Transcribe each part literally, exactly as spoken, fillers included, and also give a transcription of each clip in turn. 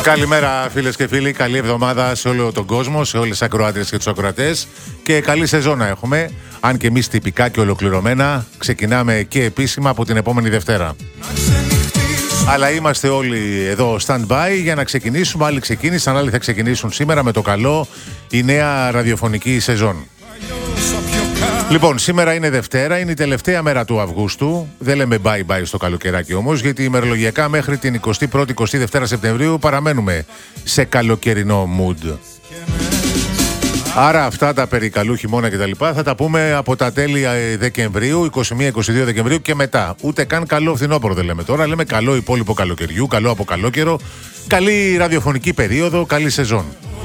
Καλημέρα φίλες και φίλοι, καλή εβδομάδα σε όλο τον κόσμο, σε όλες τις ακροάτριες και τους ακροατές και καλή σεζόν να έχουμε. Αν και εμείς τυπικά και ολοκληρωμένα ξεκινάμε και επίσημα από την επόμενη Δευτέρα. Αλλά είμαστε όλοι εδώ stand-by για να ξεκινήσουμε. Άλλοι ξεκίνησαν, άλλοι θα ξεκινήσουν σήμερα με το καλό η νέα ραδιοφωνική σεζόν. Λοιπόν, σήμερα είναι Δευτέρα, είναι η τελευταία μέρα του Αυγούστου. Δεν λέμε bye-bye στο καλοκαιράκι όμως, γιατί ημερολογιακά μέχρι την εικοστή πρώτη εικοστή δεύτερη Σεπτεμβρίου παραμένουμε σε καλοκαιρινό mood. Άρα αυτά τα περί καλού χειμώνα και τα λοιπά θα τα πούμε από τα τέλη Δεκεμβρίου, είκοσι μία είκοσι δύο Δεκεμβρίου και μετά. Ούτε καν καλό φθινόπωρο δεν λέμε τώρα, λέμε καλό υπόλοιπο καλοκαιριού, καλό από καλό καιρό, καλή ραδιοφωνική περίοδο, καλή σεζόν.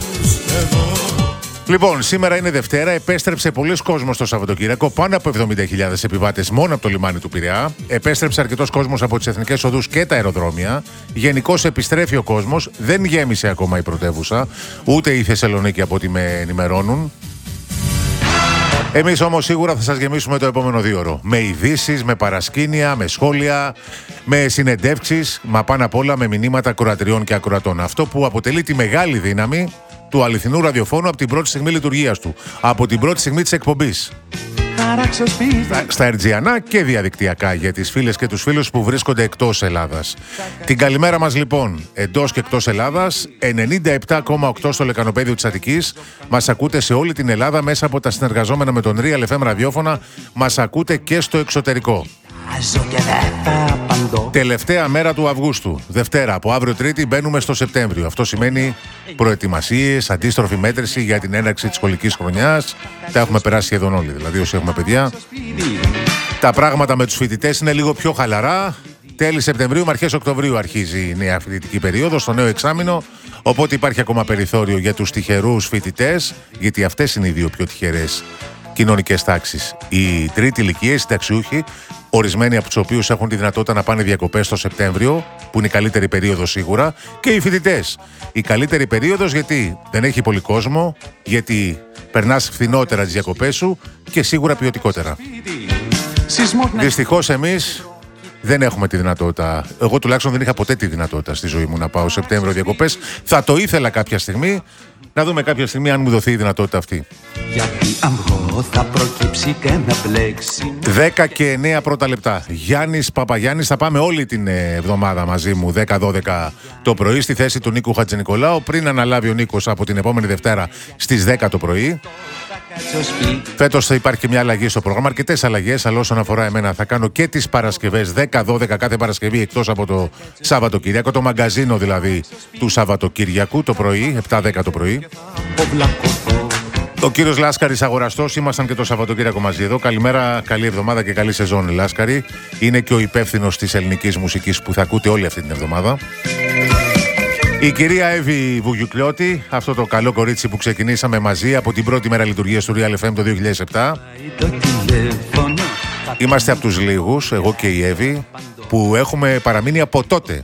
Λοιπόν, σήμερα είναι Δευτέρα, επέστρεψε πολλοί κόσμος το Σαββατοκύριακο, πάνω από εβδομήντα χιλιάδες επιβάτες μόνο από το λιμάνι του Πειραιά. Επέστρεψε αρκετός κόσμος από τις εθνικές οδούς και τα αεροδρόμια. Γενικώς επιστρέφει ο κόσμος, δεν γέμισε ακόμα η πρωτεύουσα, ούτε η Θεσσαλονίκη από ό,τι με ενημερώνουν. Εμείς όμως σίγουρα θα σας γεμίσουμε το επόμενο δίωρο. Με ειδήσεις, με παρασκήνια, με σχόλια, με συνεντεύξεις, μα πάνω απ' όλα με μηνύματα ακροατριών και ακροατών. Αυτό που αποτελεί τη μεγάλη δύναμη του αληθινού ραδιοφώνου από την πρώτη στιγμή λειτουργίας του. Από την πρώτη στιγμή της εκπομπής. Στα ερτζιανά και διαδικτυακά για τις φίλες και τους φίλους που βρίσκονται εκτός Ελλάδας. Την καλημέρα μας λοιπόν εντός και εκτός Ελλάδας. ενενήντα επτά κόμμα οκτώ στο λεκανοπέδιο της Αττικής. Μας ακούτε σε όλη την Ελλάδα μέσα από τα συνεργαζόμενα με τον Real εφ εμ ραδιόφωνα. Μας ακούτε και στο εξωτερικό. Τελευταία μέρα του Αυγούστου. Δευτέρα, από αύριο Τρίτη μπαίνουμε στο Σεπτέμβριο. Αυτό σημαίνει προετοιμασίες, αντίστροφη μέτρηση για την έναρξη της σχολικής χρονιάς. Τα έχουμε περάσει σχεδόν όλοι, δηλαδή όσοι έχουμε παιδιά. Τα πράγματα με τους φοιτητές είναι λίγο πιο χαλαρά. Τέλη Σεπτεμβρίου με αρχές Οκτωβρίου αρχίζει η νέα φοιτητική περίοδος, το νέο εξάμηνο. Οπότε υπάρχει ακόμα περιθώριο για τους τυχερούς φοιτητές, γιατί αυτές είναι οι δύο πιο τυχερές κοινωνικές τάξεις. Οι τρίτη ηλικία, οι συνταξιούχοι, ορισμένοι από τους οποίους έχουν τη δυνατότητα να πάνε διακοπές το Σεπτέμβριο, που είναι η καλύτερη περίοδος σίγουρα, και οι φοιτητές. Η καλύτερη περίοδος γιατί δεν έχει πολύ κόσμο, γιατί περνάς φθηνότερα τις διακοπές σου και σίγουρα ποιοτικότερα. Δυστυχώς εμείς δεν έχουμε τη δυνατότητα. Εγώ τουλάχιστον δεν είχα ποτέ τη δυνατότητα στη ζωή μου να πάω Σεπτέμβριο διακοπές. Θα το ήθελα κάποια στιγμή. Να δούμε κάποια στιγμή αν μου δοθεί η δυνατότητα αυτή. Γιατί αυγό θα προκύψει και να μπλέξει. δέκα και εννέα πρώτα λεπτά. Γιάννης Παπαγιάννης, θα πάμε όλη την εβδομάδα μαζί μου δέκα δώδεκα το πρωί στη θέση του Νίκου Χατζηνικολάου, πριν αναλάβει ο Νίκος από την επόμενη Δευτέρα στις δέκα το πρωί. Φέτος θα υπάρχει και μια αλλαγή στο πρόγραμμα, αρκετές αλλαγές, αλλά όσον αφορά εμένα θα κάνω και τις Παρασκευές δέκα δώδεκα κάθε Παρασκευή εκτός από το Σαββατοκύριακο, το μαγκαζίνο δηλαδή του Σαββατοκύριακου το πρωί, επτά δέκα το πρωί. Ο κύριος Λάσκαρης αγοραστός, ήμασταν και το Σαββατοκύριακο μαζί εδώ. Καλημέρα, καλή εβδομάδα και καλή σεζόν Λάσκαρη. Είναι και ο υπεύθυνος της ελληνικής μουσικής που θα ακούτε όλη αυτή την εβδομάδα. Η κυρία Εύη Βουγιουκλιώτη, αυτό το καλό κορίτσι που ξεκινήσαμε μαζί από την πρώτη μέρα λειτουργίας του Real εφ εμ το δύο χιλιάδες επτά. Είμαστε από τους λίγους, εγώ και η Εύη, που έχουμε παραμείνει από τότε.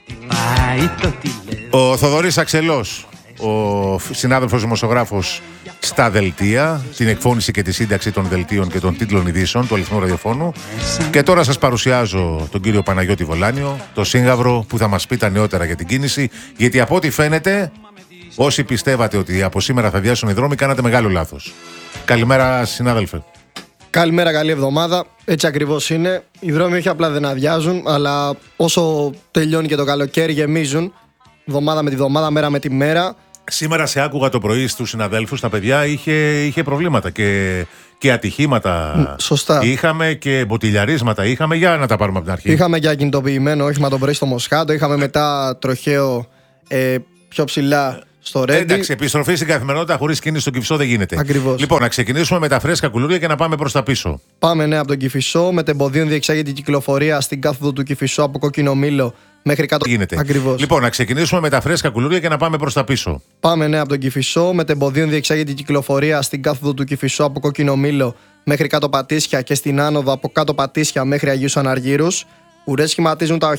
Ο Θοδωρής Αξελός, ο συνάδελφος δημοσιογράφος στα δελτία, την εκφώνηση και τη σύνταξη των δελτίων και των τίτλων ειδήσεων του αληθινού ραδιοφώνου. Και τώρα σας παρουσιάζω τον κύριο Παναγιώτη Βολάνιο, το σύγγαυρο που θα μας πει τα νεότερα για την κίνηση, γιατί από ό,τι φαίνεται όσοι πιστεύατε ότι από σήμερα θα διάσουν οι δρόμοι κάνατε μεγάλο λάθος. Καλημέρα συνάδελφε. Καλημέρα, καλή εβδομάδα. Έτσι ακριβώς είναι. Οι δρόμοι όχι απλά δεν αδειάζουν, αλλά όσο τελειώνει και το καλοκαίρι γεμίζουν, εβδομάδα με τη βδομάδα, μέρα με τη μέρα. Σήμερα σε άκουγα το πρωί στους συναδέλφους, τα παιδιά είχε, είχε προβλήματα και, και ατυχήματα. Σωστά. Είχαμε και μποτιλιαρίσματα, είχαμε, για να τα πάρουμε από την αρχή. Είχαμε και ακινητοποιημένο όχημα το πρωί στο Μοσχάτο, είχαμε μετά τροχαίο ε, πιο ψηλά στο Ρέντι. Εντάξει, επιστροφή στην καθημερινότητα χωρίς κίνηση στον Κηφισό δεν γίνεται. Ακριβώς. Λοιπόν, να ξεκινήσουμε με τα φρέσκα κουλούρια και να πάμε προς τα πίσω. Πάμε, ναι, από τον Κηφισό. Μετεμποδίων διεξάγεται η κυκλοφορία στην κάθοδο του Κηφισό από Κόκκινο Μήλο μέχρι κάτω. Γίνεται. Ακριβώς. Λοιπόν, να ξεκινήσουμε με τα φρέσκα κουλούρια και να πάμε προς τα πίσω. Πάμε, ναι, από τον Κηφισό. Μετεμποδίων διεξάγεται η κυκλοφορία στην κάθοδο του Κηφισό από Κόκκινο Μήλο μέχρι κάτω Πατήσια και στην άνοδο από κάτω Πατήσια μέχρι Αγίους Αναργύρους. Ουρές σχηματίζουν τα